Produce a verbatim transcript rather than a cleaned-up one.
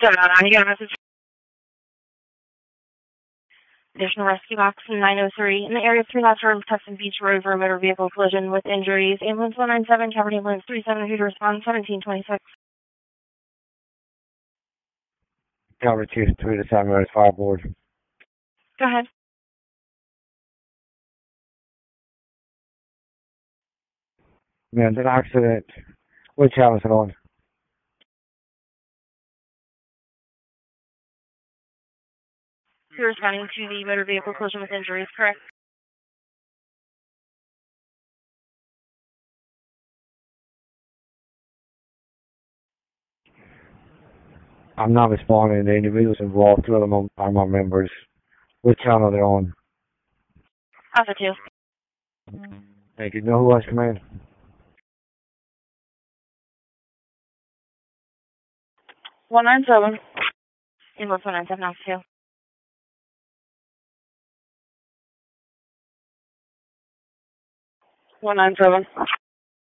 seven oh nine, you got a message. Additional rescue box nine oh three. In the area of Three Lots Road, Tustin Beach Road for a motor vehicle collision with injuries. Ambulance one nine seven, Calvert Ambulance three seven two to respond seventeen twenty-six. Calvert two three to seven road fireboard. Go ahead. Man, an accident. Which channel is it on? You're responding to the motor vehicle collision with injuries, correct? I'm not responding. The individuals involved, two of them are my members. Which channel they're on? Alpha two. Thank you. Know who has command? one nine seven. Ambulance one nine seven, Alpha two. one nine seven.